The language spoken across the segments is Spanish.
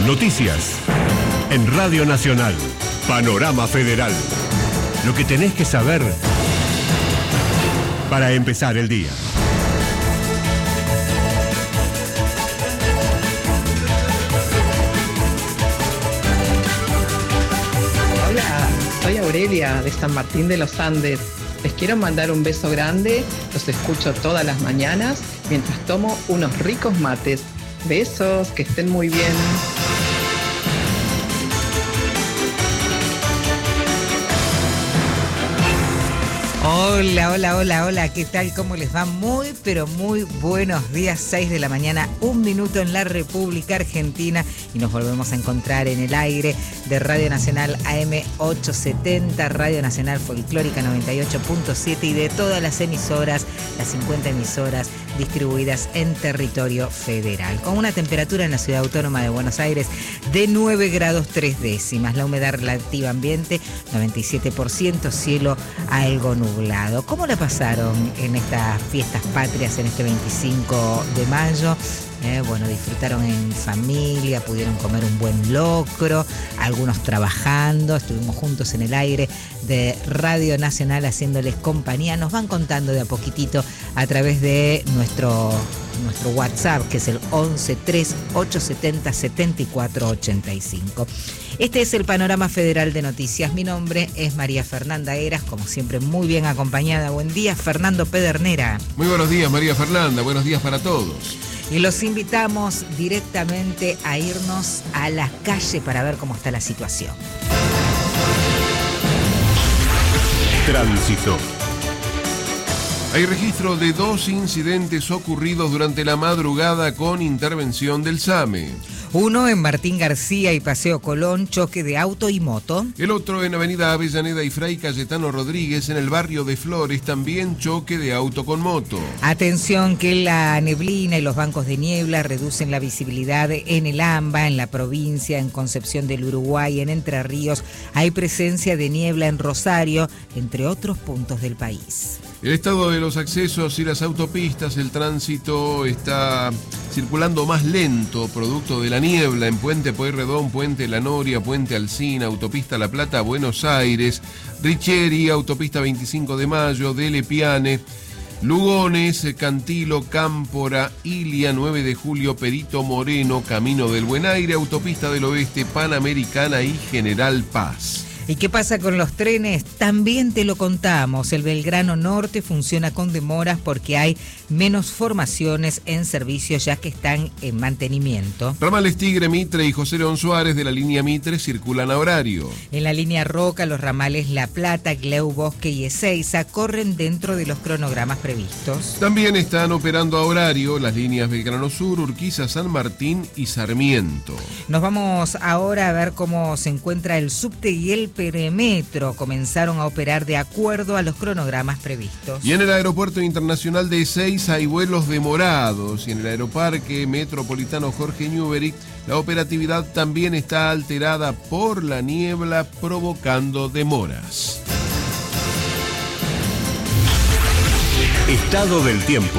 Noticias. En Radio Nacional. Panorama Federal. Lo que tenés que saber para empezar el día. Hola, soy Aurelia de San Martín de los Andes. Les quiero mandar un beso grande. Los escucho todas las mañanas mientras tomo unos ricos mates. Besos, que estén muy bien. Hola, ¿qué tal? ¿Cómo les va? Muy, pero muy buenos días, 6 de la mañana, 1 minuto en la República Argentina y nos volvemos a encontrar en el aire de Radio Nacional AM 870, Radio Nacional Folclórica 98.7 y de todas las emisoras, las 50 emisoras distribuidas en territorio federal, con una temperatura en la Ciudad Autónoma de Buenos Aires de 9 grados 3 décimas, la humedad relativa ambiente 97%, cielo algo nublado. ¿Cómo la pasaron en estas fiestas patrias en este 25 de mayo? Bueno, disfrutaron en familia, pudieron comer un buen locro, algunos trabajando, estuvimos juntos en el aire de Radio Nacional haciéndoles compañía. Nos van contando de a poquitito a través de nuestro WhatsApp, que es el 1138707485. Este es el Panorama Federal de Noticias. Mi nombre es María Fernanda Heras, como siempre muy bien acompañada. Buen día, Fernando Pedernera. Muy buenos días, María Fernanda. Buenos días para todos. Y los invitamos directamente a irnos a la calle para ver cómo está la situación. Tránsito. Hay registro de 2 incidentes ocurridos durante la madrugada con intervención del SAME. Uno en Martín García y Paseo Colón, choque de auto y moto. El otro en Avenida Avellaneda y Fray Cayetano Rodríguez, en el barrio de Flores, también choque de auto con moto. Atención que la neblina y los bancos de niebla reducen la visibilidad en el AMBA, en la provincia, en Concepción del Uruguay, en Entre Ríos. Hay presencia de niebla en Rosario, entre otros puntos del país. El estado de los accesos y las autopistas, el tránsito está circulando más lento, producto de la niebla en Puente Pueyrredón, Puente La Noria, Puente Alsina, Autopista La Plata, Buenos Aires, Richeri, Autopista 25 de Mayo, Dele Piane, Lugones, Cantilo, Cámpora, Ilia, 9 de Julio, Perito Moreno, Camino del Buen Aire, Autopista del Oeste, Panamericana y General Paz. ¿Y qué pasa con los trenes? También te lo contamos. El Belgrano Norte funciona con demoras porque hay menos formaciones en servicio ya que están en mantenimiento. Ramales Tigre, Mitre y José León Suárez de la línea Mitre circulan a horario. En la línea Roca, los ramales La Plata, Gleu, Bosque y Ezeiza corren dentro de los cronogramas previstos. También están operando a horario las líneas Belgrano Sur, Urquiza, San Martín y Sarmiento. Nos vamos ahora a ver cómo se encuentra el subte y el Perimetro. Comenzaron a operar de acuerdo a los cronogramas previstos. Y en el Aeropuerto Internacional de Ezeiza hay vuelos demorados. Y en el Aeroparque Metropolitano Jorge Newbery la operatividad también está alterada por la niebla, provocando demoras. Estado del tiempo.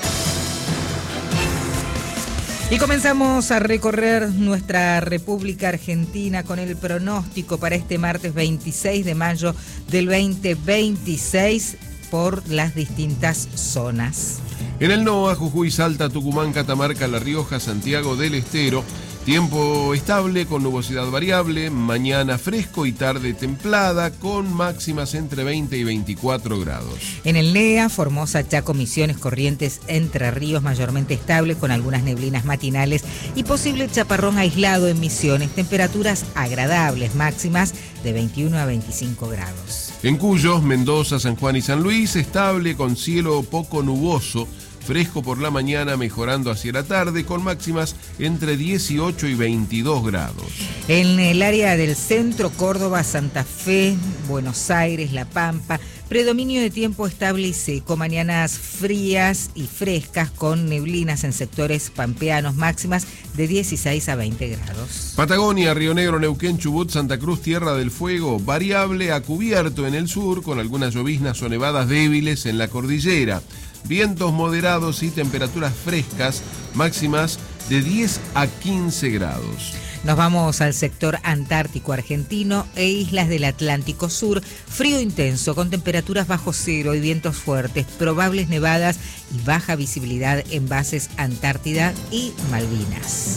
Y comenzamos a recorrer nuestra República Argentina con el pronóstico para este martes 26 de mayo del 2026 por las distintas zonas. En el NOA, Jujuy, Salta, Tucumán, Catamarca, La Rioja, Santiago del Estero, tiempo estable con nubosidad variable, mañana fresco y tarde templada con máximas entre 20 y 24 grados. En el NEA, Formosa, Chaco, Misiones, Corrientes, Entre Ríos mayormente estable con algunas neblinas matinales y posible chaparrón aislado en Misiones, temperaturas agradables máximas de 21 a 25 grados. En Cuyo, Mendoza, San Juan y San Luis, estable con cielo poco nuboso, fresco por la mañana, mejorando hacia la tarde, con máximas entre 18 y 22 grados. En el área del centro, Córdoba, Santa Fe, Buenos Aires, La Pampa, predominio de tiempo estable y seco, mañanas frías y frescas con neblinas en sectores pampeanos, máximas de 16 a 20 grados. Patagonia, Río Negro, Neuquén, Chubut, Santa Cruz, Tierra del Fuego, variable a cubierto en el sur, con algunas lloviznas o nevadas débiles en la cordillera. Vientos moderados y temperaturas frescas, máximas de 10 a 15 grados. Nos vamos al sector antártico argentino e islas del Atlántico Sur. Frío intenso con temperaturas bajo cero y vientos fuertes, probables nevadas y baja visibilidad en bases Antártida y Malvinas.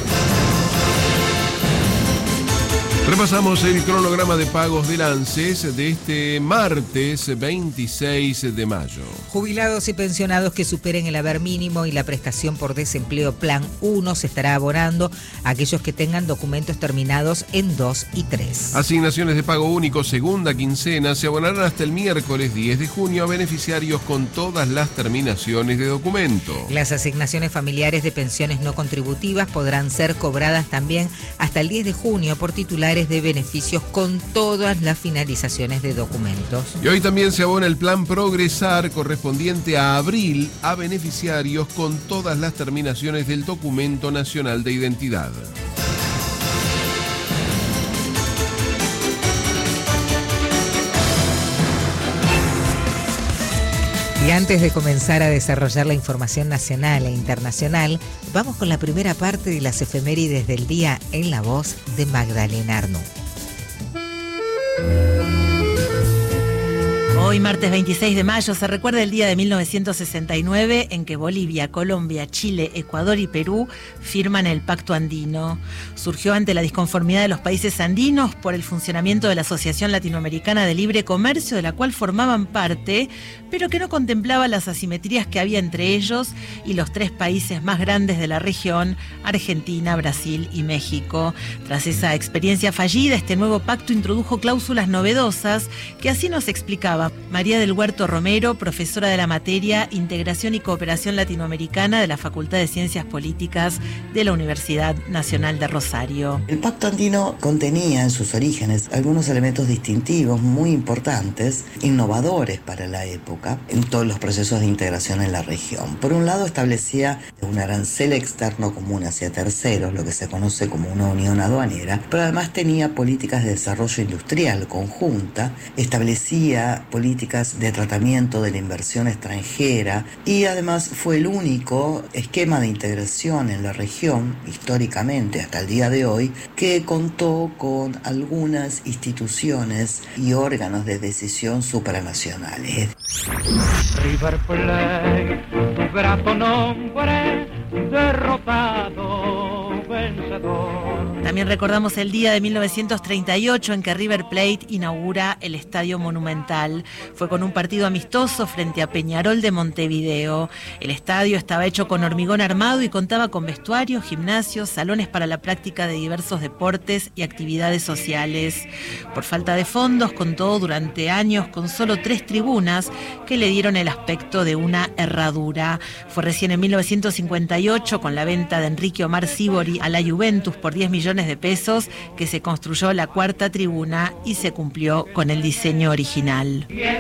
Repasamos el cronograma de pagos del ANSES de este martes 26 de mayo. Jubilados y pensionados que superen el haber mínimo y la prestación por desempleo Plan 1 se estará abonando a aquellos que tengan documentos terminados en 2 y 3. Asignaciones de pago único segunda quincena se abonarán hasta el miércoles 10 de junio a beneficiarios con todas las terminaciones de documento. Las asignaciones familiares de pensiones no contributivas podrán ser cobradas también hasta el 10 de junio por titulares de beneficios con todas las finalizaciones de documentos. Y hoy también se abona el plan Progresar correspondiente a abril a beneficiarios con todas las terminaciones del documento nacional de identidad. Y antes de comenzar a desarrollar la información nacional e internacional, vamos con la primera parte de las efemérides del día en la voz de Magdalena Arnú. Hoy, martes 26 de mayo, se recuerda el día de 1969 en que Bolivia, Colombia, Chile, Ecuador y Perú firman el Pacto Andino. Surgió ante la disconformidad de los países andinos por el funcionamiento de la Asociación Latinoamericana de Libre Comercio, de la cual formaban parte, pero que no contemplaba las asimetrías que había entre ellos y los tres países más grandes de la región, Argentina, Brasil y México. Tras esa experiencia fallida, este nuevo pacto introdujo cláusulas novedosas que así nos explicaba María del Huerto Romero, profesora de la materia Integración y Cooperación Latinoamericana de la Facultad de Ciencias Políticas de la Universidad Nacional de Rosario. El Pacto Andino contenía en sus orígenes algunos elementos distintivos muy importantes, innovadores para la época, en todos los procesos de integración en la región. Por un lado, establecía un arancel externo común hacia terceros, lo que se conoce como una unión aduanera, pero además tenía políticas de desarrollo industrial conjunta, establecía políticas de tratamiento de la inversión extranjera y además fue el único esquema de integración en la región, históricamente hasta el día de hoy, que contó con algunas instituciones y órganos de decisión supranacionales. River Plate, grato nombre, derrotado, vencedor. También recordamos el día de 1938 en que River Plate inaugura el Estadio Monumental. Fue con un partido amistoso frente a Peñarol de Montevideo. El estadio estaba hecho con hormigón armado y contaba con vestuarios, gimnasios, salones para la práctica de diversos deportes y actividades sociales. Por falta de fondos, contó durante años con solo 3 tribunas que le dieron el aspecto de una herradura. Fue recién en 1958, con la venta de Enrique Omar Sívori a la Juventus por 10 millones de pesos, que se construyó la 4ª tribuna y se cumplió con el diseño original.